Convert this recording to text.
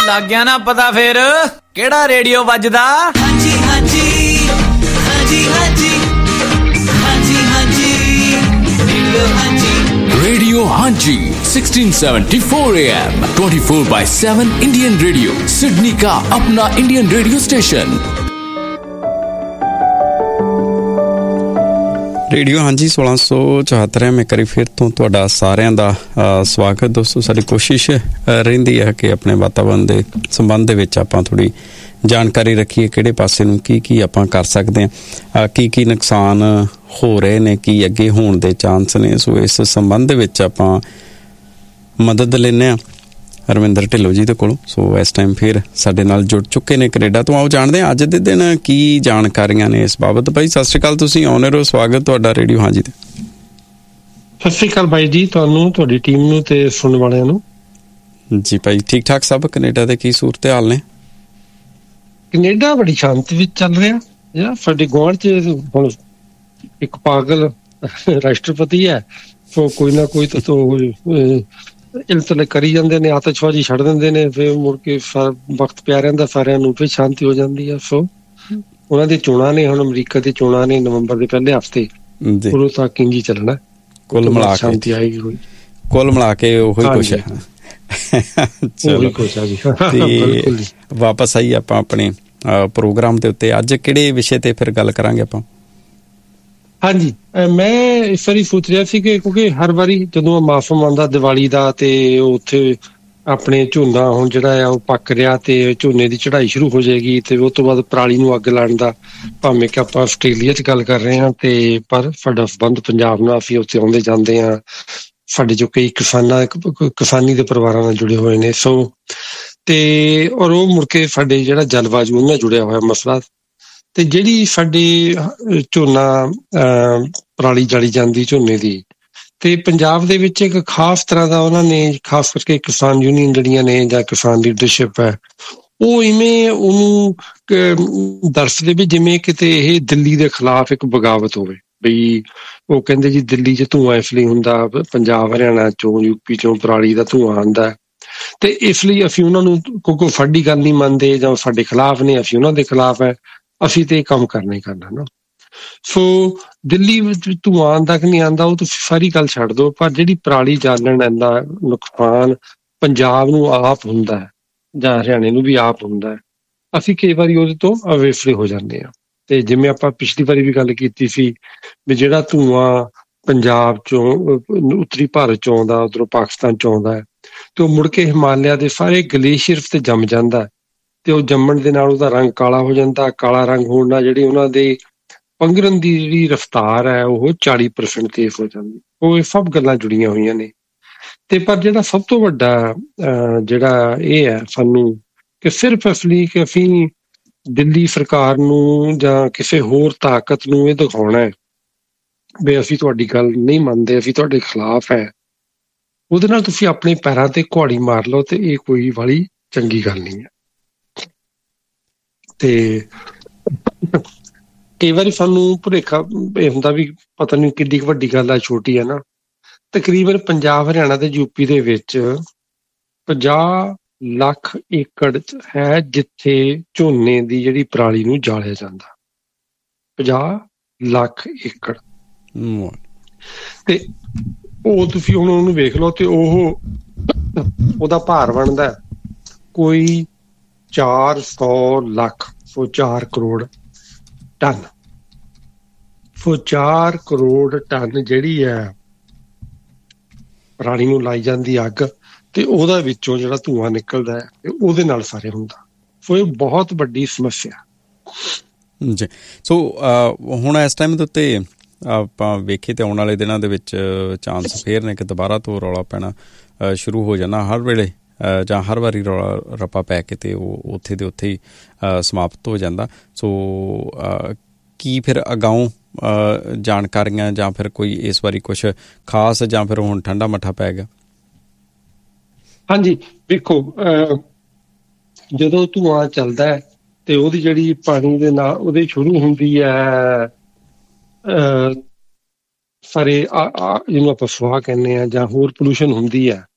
ਲੱਗ ਗਿਆ ਨਾ ਪਤਾ ਫੇਰ ਕਿਹੜਾ ਰੇਡੀਓ ਵੱਜਦਾ। ਹਾਂਜੀ ਹਾਂਜੀ ਹਾਂਜੀ ਹਾਂਜੀ ਹਾਂਜੀ ਹਾਂਜੀ ਰੇਡੀਓ ਹਾਂਜੀ 1674 AM 24/7 इंडियन रेडियो सिडनी का अपना इंडियन रेडियो स्टेशन। ਰੇਡੀਓ ਹਾਂਜੀ 1674 ਮੈਂ ਕਰੀ ਫਿਰ ਤੋਂ ਤੁਹਾਡਾ ਸਾਰਿਆਂ ਦਾ ਸਵਾਗਤ। ਦੋਸਤੋ, ਸਾਡੀ ਕੋਸ਼ਿਸ਼ ਰਹਿੰਦੀ ਹੈ ਕਿ ਆਪਣੇ ਵਾਤਾਵਰਨ ਦੇ ਸੰਬੰਧ ਦੇ ਵਿੱਚ ਆਪਾਂ ਥੋੜ੍ਹੀ ਜਾਣਕਾਰੀ ਰੱਖੀਏ, ਕਿਹੜੇ ਪਾਸੇ ਨੂੰ ਕੀ ਆਪਾਂ ਕਰ ਸਕਦੇ ਹਾਂ, ਕੀ ਨੁਕਸਾਨ ਹੋ ਰਹੇ ਨੇ, ਕੀ ਅੱਗੇ ਹੋਣ ਦੇ ਚਾਂਸ ਨੇ। ਸੋ ਇਸ ਸੰਬੰਧ ਦੇ ਵਿੱਚ ਆਪਾਂ ਮਦਦ ਲੈਂਦੇ ਹਾਂ ਰਵਿੰਦਰ ਢਿੱਲੋਂ ਜੀ ਦੇ ਕੋਲੋਂ। ਸੋ ਇਸ ਟਾਈਮ ਫਿਰ ਸਾਡੇ ਨਾਲ ਜੁੜ ਚੁੱਕੇ ਨੇ ਕੈਨੇਡਾ ਤੋਂ। ਆਓ ਜਾਣਦੇ ਹਾਂ ਅੱਜ ਦੇ ਦਿਨ ਕੀ ਜਾਣਕਾਰੀਆਂ ਨੇ ਇਸ ਬਾਬਤ। ਭਾਈ ਸਤਿ ਸ਼੍ਰੀ ਅਕਾਲ, ਤੁਸੀਂ ਆਨਰ ਹੋ, ਸਵਾਗਤ ਤੁਹਾਡਾ ਰੇਡੀਓ ਹਾਂਜੀ ਤੇ। ਸਤਿ ਸ਼੍ਰੀ ਅਕਾਲ ਬਾਈ ਜੀ, ਤੁਹਾਨੂੰ, ਤੁਹਾਡੀ ਟੀਮ ਨੂੰ ਤੇ ਸੁਣਨ ਵਾਲਿਆਂ ਨੂੰ। ਜੀ ਭਾਈ, ਠੀਕ ਠਾਕ ਸਭ? ਕੈਨੇਡਾ ਦੇ ਕੀ ਸੂਰਤ ਹਾਲ ਨੇ? ਕੈਨੇਡਾ ਬੜੀ ਸ਼ਾਂਤੀ ਵਿੱਚ ਚੱਲ ਰਿਹਾ ਯਾਰ। ਸਾਡੇ ਗੁਆਂਢ ਚ ਹੁਣ ਇੱਕ ਪਾਗਲ ਰਾਸ਼ਟਰਪਤੀ ਹੈ, ਸੋ ਕੋਈ ਨਾ ਕੋਈ ਤਾਂ ਇਲਤਲੇ ਕਰੀ ਜਾਂਦੇ ਨੇ, ਆਤਿਸ਼ਬਾਜ਼ੀ ਛੱਡ ਦਿੰਦੇ ਨੇ, ਫਿਰ ਮੁੜ ਕੇ ਵਕਤ ਪਿਆ ਰਹਿੰਦਾ ਸਾਰਿਆਂ ਨੂੰ, ਫਿਰ ਸ਼ਾਂਤੀ ਹੋ ਜਾਂਦੀ ਆ। ਸੋ ਉਹਨਾਂ ਦੀ ਚੋਣਾਂ ਨੇ, ਹੁਣ ਅਮਰੀਕਾ ਦੀ ਚੋਣਾਂ ਨੇ ਨਵੰਬਰ ਦੇ ਪਹਿਲੇ ਹਫ਼ਤੇ, ਉਦੋਂ ਤੱਕ ਇੰਝ ਹੀ ਚੱਲਣਾ। ਕੁੱਲ ਮਿਲਾ ਸ਼ਾਂਤੀ ਆਏਗੀ ਕੋਈ, ਕੁੱਲ ਮਿਲਾ ਕੇ ਉਹੀ ਕੁਛ ਹੈ। ਚਲੋ ਤੇ ਵਾਪਸ ਆਈ ਆਪਾਂ ਆਪਣੇ ਪ੍ਰੋਗਰਾਮ ਦੇ ਉੱਤੇ। ਅੱਜ ਕਿਹੜੇ ਵਿਸ਼ੇ ਤੇ ਫਿਰ ਗੱਲ ਕਰਾਂਗੇ ਆਪਾਂ? ਹਾਂਜੀ, ਮੈਂ ਇਸ ਵਾਰੀ ਸੋਚ ਰਿਹਾ ਸੀ ਕਿ ਕਿਉਂਕਿ ਹਰ ਵਾਰੀ ਜਦੋਂ ਮੌਸਮ ਆਉਂਦਾ ਦੀਵਾਲੀ ਦਾ ਤੇ ਉੱਥੇ ਆਪਣੇ ਝੋਨਾ ਹੁਣ ਜਿਹੜਾ ਆ ਉਹ ਪੱਕ ਰਿਹਾ ਤੇ ਝੋਨੇ ਦੀ ਚੜਾਈ ਸ਼ੁਰੂ ਹੋ ਜਾਏਗੀ, ਤੇ ਉਸ ਤੋਂ ਬਾਅਦ ਪਰਾਲੀ ਨੂੰ ਅੱਗ ਲਾਉਣ ਦਾ, ਭਾਵੇਂ ਕਿ ਆਪਾਂ ਆਸਟ੍ਰੇਲੀਆ 'ਚ ਗੱਲ ਕਰ ਰਹੇ ਹਾਂ ਤੇ ਪਰ ਸਾਡਾ ਸੰਬੰਧ ਪੰਜਾਬ ਨਾਲ, ਅਸੀਂ ਉੱਥੇ ਆਉਂਦੇ ਜਾਂਦੇ ਹਾਂ। ਸਾਡੇ ਜੋ ਕਈ ਕਿਸਾਨੀ ਦੇ ਪਰਿਵਾਰਾਂ ਨਾਲ ਜੁੜੇ ਹੋਏ ਨੇ। ਸੋ ਤੇ ਔਰ ਉਹ ਮੁੜ ਕੇ ਸਾਡੇ ਜਿਹੜਾ ਜਲਵਾਯੂ ਉਹਨਾਂ ਨਾਲ ਜੁੜਿਆ ਹੋਇਆ ਮਸਲਾ, ਤੇ ਜਿਹੜੀ ਸਾਡੇ ਝੋਨਾ ਪਰਾਲੀ ਜਾਲੀ ਜਾਂਦੀ ਝੋਨੇ ਦੀ, ਤੇ ਪੰਜਾਬ ਦੇ ਵਿੱਚ ਇੱਕ ਖਾਸ ਤਰ੍ਹਾਂ ਦਾ ਉਹਨਾਂ ਨੇ, ਖਾਸ ਕਰਕੇ ਕਿਸਾਨ ਯੂਨੀਅਨ ਜਿਹੜੀਆਂ ਨੇ ਜਾਂ ਕਿਸਾਨ ਲੀਡਰਸ਼ਿਪ ਹੈ, ਉਹ ਇਵੇਂ ਉਹਨੂੰ ਦਰਸਦੇ ਵੀ ਜਿਵੇਂ ਕਿਤੇ ਇਹ ਦਿੱਲੀ ਦੇ ਖਿਲਾਫ ਇੱਕ ਬਗਾਵਤ ਹੋਵੇ। ਬਈ ਉਹ ਕਹਿੰਦੇ ਜੀ ਦਿੱਲੀ 'ਚ ਧੂੰਆਂ ਇਸ ਲਈ ਹੁੰਦਾ, ਪੰਜਾਬ ਹਰਿਆਣਾ ਚੋਂ ਯੂਪੀ ਚੋਂ ਪਰਾਲੀ ਦਾ ਧੂੰਆਂ ਆਉਂਦਾ, ਤੇ ਇਸ ਲਈ ਅਸੀਂ ਉਹਨਾਂ ਨੂੰ ਕਿਉਂਕਿ ਸਾਡੀ ਗੱਲ ਨਹੀਂ ਮੰਨਦੇ ਜਾਂ ਸਾਡੇ ਖਿਲਾਫ ਨੇ, ਅਸੀਂ ਉਹਨਾਂ ਦੇ ਖਿਲਾਫ ਹੈ, ਅਸੀਂ ਤੇ ਇਹ ਕੰਮ ਕਰਨਾ ਹੀ ਕਰਨਾ ਨਾ। ਸੋ ਦਿੱਲੀ ਵਿੱਚ ਧੂੰਆਂ ਆਉਂਦਾ ਕਿ ਨਹੀਂ ਆਉਂਦਾ ਉਹ ਤੁਸੀਂ ਸਾਰੀ ਗੱਲ ਛੱਡ ਦਿਓ, ਪਰ ਜਿਹੜੀ ਪਰਾਲੀ ਜਾਲਣ ਦਾ ਨੁਕਸਾਨ ਪੰਜਾਬ ਨੂੰ ਆਪ ਹੁੰਦਾ ਹੈ ਜਾਂ ਹਰਿਆਣੇ ਨੂੰ ਵੀ ਆਪ ਹੁੰਦਾ ਹੈ, ਅਸੀਂ ਕਈ ਵਾਰੀ ਉਹਦੇ ਤੋਂ ਅਵੇਸਲੇ ਹੋ ਜਾਂਦੇ ਹਾਂ। ਤੇ ਜਿਵੇਂ ਆਪਾਂ ਪਿਛਲੀ ਵਾਰੀ ਵੀ ਗੱਲ ਕੀਤੀ ਸੀ ਵੀ ਜਿਹੜਾ ਧੂੰਆਂ ਪੰਜਾਬ ਚੋਂ ਉੱਤਰੀ ਭਾਰਤ ਚੋਂ ਆਉਂਦਾ, ਉੱਧਰੋਂ ਪਾਕਿਸਤਾਨ ਚੋਂ ਆਉਂਦਾ ਹੈ, ਤੇ ਉਹ ਮੁੜ ਕੇ ਹਿਮਾਲਿਆ ਦੇ ਸਾਰੇ ਗਲੇਸ਼ੀਅਰ ਤੇ ਜੰਮ ਜਾਂਦਾ, ਤੇ ਉਹ ਜੰਮਣ ਦੇ ਨਾਲ ਉਹਦਾ ਰੰਗ ਕਾਲਾ ਹੋ ਜਾਂਦਾ। ਕਾਲਾ ਰੰਗ ਹੋਣ ਨਾਲ ਜਿਹੜੀ ਉਹਨਾਂ ਦੇ ਪੰਘਰਨ ਦੀ ਜਿਹੜੀ ਰਫ਼ਤਾਰ ਹੈ ਉਹ 40% ਤੇਜ਼ ਹੋ ਜਾਂਦੀ। ਉਹ ਇਹ ਸਭ ਗੱਲਾਂ ਜੁੜੀਆਂ ਹੋਈਆਂ ਨੇ। ਤੇ ਪਰ ਜਿਹੜਾ ਸਭ ਤੋਂ ਵੱਡਾ ਜਿਹੜਾ ਇਹ ਹੈ ਸਾਨੂੰ ਕਿ ਸਿਰਫ ਇਸ ਲਈ ਕਿ ਅਸੀਂ ਦਿੱਲੀ ਸਰਕਾਰ ਨੂੰ ਜਾਂ ਕਿਸੇ ਹੋਰ ਤਾਕਤ ਨੂੰ ਇਹ ਦਿਖਾਉਣਾ ਹੈ ਵੀ ਅਸੀਂ ਤੁਹਾਡੀ ਗੱਲ ਨਹੀਂ ਮੰਨਦੇ, ਅਸੀਂ ਤੁਹਾਡੇ ਖਿਲਾਫ ਹੈ, ਉਹਦੇ ਨਾਲ ਤੁਸੀਂ ਆਪਣੇ ਪੈਰਾਂ ਤੇ ਕੁਹਾੜੀ ਮਾਰ ਲਓ, ਤੇ ਇਹ ਕੋਈ ਵਾਲੀ ਚੰਗੀ ਗੱਲ ਨਹੀਂ ਹੈ। ਤੇ ਕਈ ਵਾਰੀ ਸਾਨੂੰ ਭੁਲੇਖਾ ਇਹ ਹੁੰਦਾ ਵੀ ਪਤਾ ਨਹੀਂ ਕਿੱਡੀ ਕੁ ਵੱਡੀ ਗੱਲ ਆ, ਛੋਟੀ ਹੈ ਨਾ। ਤਕਰੀਬਨ ਪੰਜਾਬ, ਹਰਿਆਣਾ ਤੇ ਯੂਪੀ ਦੇ ਵਿੱਚ 50 ਲੱਖ ਏਕੜ ਹੈ ਜਿੱਥੇ ਝੋਨੇ ਦੀ ਜਿਹੜੀ ਪਰਾਲੀ ਨੂੰ ਜਾਲਿਆ ਜਾਂਦਾ। 50 ਲੱਖ ਏਕੜ। ਤੇ ਉਹ ਤੁਸੀਂ ਹੁਣ ਉਹਨੂੰ ਵੇਖ ਲਓ, ਤੇ ਉਹਦਾ ਭਾਰ ਬਣਦਾ ਕੋਈ 400 ਲੱਖ, ਸੋ 4 ਕਰੋੜ ਟਨ। ਸੋ 4 ਕਰੋੜ ਟਨ ਜਿਹੜੀ ਹੈ ਪਰਾਲੀ ਨੂੰ ਲਾਈ ਜਾਂਦੀ ਅੱਗ, ਤੇ ਉਹਦਾ ਵਿੱਚੋਂ ਜਿਹੜਾ ਧੂੰਆਂ ਨਿਕਲਦਾ ਹੈ ਤੇ ਉਹਦੇ ਨਾਲ ਸਾਰੇ ਹੁੰਦਾ। ਸੋ ਇਹ ਬਹੁਤ ਵੱਡੀ ਸਮੱਸਿਆ ਜੀ। ਸੋ ਹੁਣ ਇਸ ਟਾਈਮ ਦੇ ਉੱਤੇ ਆਪਾਂ ਵੇਖੀਏ ਤੇ ਆਉਣ ਵਾਲੇ ਦਿਨਾਂ ਦੇ ਵਿੱਚ ਚਾਂਸ ਫੇਰ ਨੇ ਕਿ ਦੁਬਾਰਾ ਤੋਂ ਰੌਲਾ ਪੈਣਾ ਸ਼ੁਰੂ ਹੋ ਜਾਣਾ ਹਰ ਵੇਲੇ, ਜਾਂ ਹਰ ਵਾਰੀ ਰੌਲਾ ਰੱਪਾ ਪੈ ਕੇ ਤੇ ਉਹ ਉੱਥੇ ਦੇ ਉੱਥੇ ਹੀ ਸਮਾਪਤ ਹੋ ਜਾਂਦਾ। ਸੋ ਕੀ ਫਿਰ ਅਗਾਊਂ ਜਾਣਕਾਰੀਆਂ ਜਾਂ ਫਿਰ ਕੋਈ ਇਸ ਵਾਰੀ ਕੁਛ ਖਾਸ, ਜਾਂ ਫਿਰ ਹੁਣ ਠੰਡਾ ਮੱਠਾ ਪੈ ਗਿਆ? ਹਾਂਜੀ, ਵੇਖੋ ਜਦੋਂ ਧੂੰਆਂ ਚੱਲਦਾ ਹੈ ਤੇ ਉਹਦੀ ਜਿਹੜੀ ਪਾਣੀ ਦੇ ਨਾਲ ਉਹਦੇ ਸ਼ੁਰੂ ਹੁੰਦੀ ਹੈ ਸਾਰੇ ਜਿਹਨੂੰ ਆਪਾਂ ਸੁਆਹ ਕਹਿੰਦੇ ਹਾਂ ਜਾਂ ਹੋਰ ਪੋਲਿਊਸ਼ਨ ਹੁੰਦੀ ਹੈ,